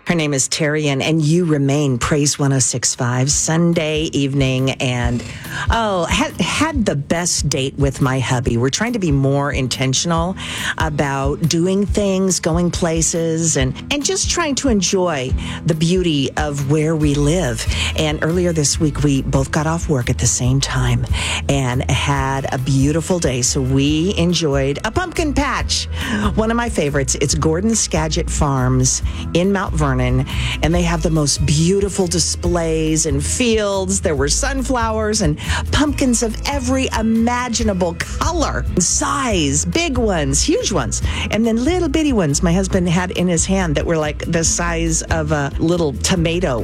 Her name is Terry, and you remain Praise 106.5 Sunday evening. And had the best date with my hubby. We're trying to be more intentional about doing things, going places, and just trying to enjoy the beauty of where we live. And earlier this week, we both got off work at the same time and had a beautiful day. So we enjoyed a pumpkin patch. One of my favorites. It's Gordon Skagit Farms in Mount Vernon. And they have the most beautiful displays and fields. There were sunflowers and pumpkins of every imaginable color, size, big ones, huge ones, and then little bitty ones my husband had in his hand that were like the size of a little tomato.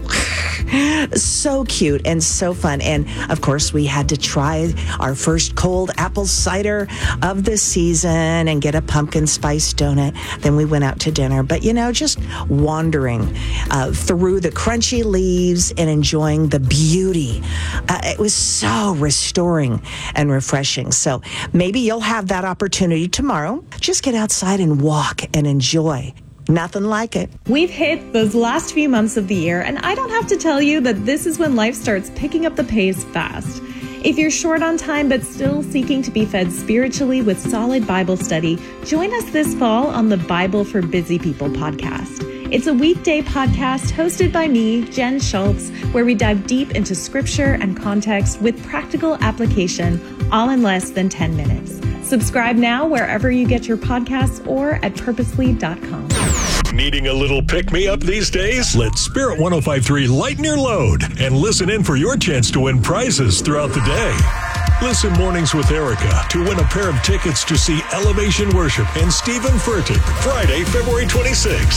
So cute and so fun. And of course, we had to try our first cold apple cider of the season and get a pumpkin spice donut. Then we went out to dinner. But, just wandering through the crunchy leaves and enjoying the beauty. It was so restoring and refreshing. So maybe you'll have that opportunity tomorrow. Just get outside and walk and enjoy. Nothing like it. We've hit those last few months of the year, and I don't have to tell you that this is when life starts picking up the pace fast. If you're short on time but still seeking to be fed spiritually with solid Bible study, join us this fall on the Bible for Busy People podcast. It's a weekday podcast hosted by me, Jen Schultz, where we dive deep into scripture and context with practical application, all in less than 10 minutes. Subscribe now wherever you get your podcasts or at purposely.com. Needing a little pick-me-up these days? Let Spirit 105.3 lighten your load and listen in for your chance to win prizes throughout the day. Listen mornings with Erica to win a pair of tickets to see Elevation Worship and Stephen Furtick Friday, February 26th.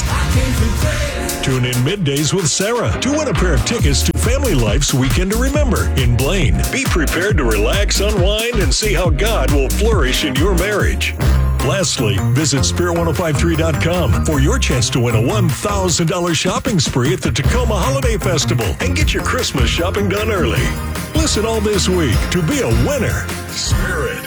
Tune in middays with Sarah to win a pair of tickets to Family Life's Weekend to Remember in Blaine. Be prepared to relax, unwind, and see how God will flourish in your marriage. Lastly, visit Spirit1053.com for your chance to win a $1,000 shopping spree at the Tacoma Holiday Festival and get your Christmas shopping done early. Listen all this week to be a winner. Spirit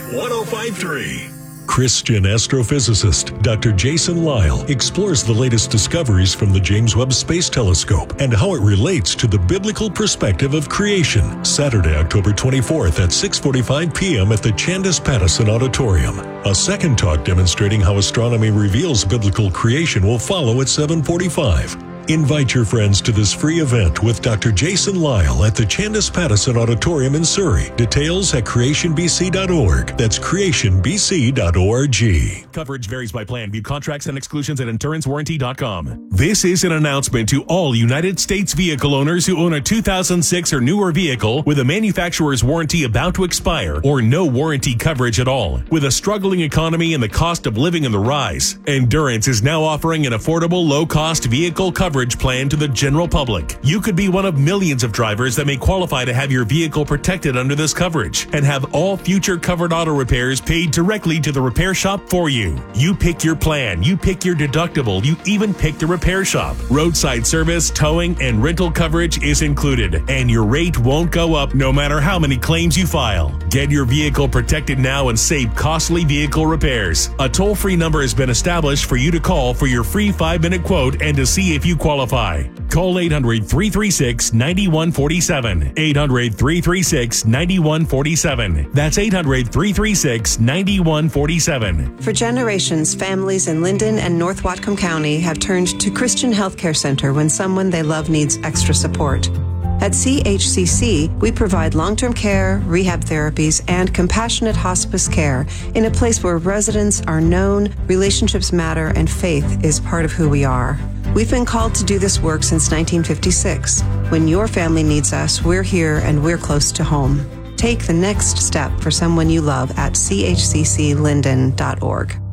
105.3. Christian astrophysicist Dr. Jason Lisle explores the latest discoveries from the James Webb Space Telescope and how it relates to the biblical perspective of creation. Saturday, October 24th at 6:45 p.m. at the Chandace Pattison Auditorium. A second talk demonstrating how astronomy reveals biblical creation will follow at 7:45. Invite your friends to this free event with Dr. Jason Lisle at the Chandace Pattison Auditorium in Surrey. Details at creationbc.org. That's creationbc.org. Coverage varies by plan. View contracts and exclusions at insurancewarranty.com. This is an announcement to all United States vehicle owners who own a 2006 or newer vehicle with a manufacturer's warranty about to expire or no warranty coverage at all. With a struggling economy and the cost of living on the rise, Endurance is now offering an affordable, low-cost vehicle coverage plan to the general public. You could be one of millions of drivers that may qualify to have your vehicle protected under this coverage and have all future covered auto repairs paid directly to the repair shop for you. You pick your plan, you pick your deductible, you even pick the repair shop. Roadside service, towing, and rental coverage is included, and your rate won't go up no matter how many claims you file. Get your vehicle protected now and save costly vehicle repairs. A toll-free number has been established for you to call for your free 5-minute quote and to see if you qualify. Call 800-336-9147. 800-336-9147. That's 800-336-9147. For generations, families in Linden and North Whatcom County have turned to Christian Healthcare Center when someone they love needs extra support. At CHCC, we provide long-term care, rehab therapies, and compassionate hospice care in a place where residents are known, relationships matter, and faith is part of who we are. We've been called to do this work since 1956. When your family needs us, we're here and we're close to home. Take the next step for someone you love at chcclinden.org.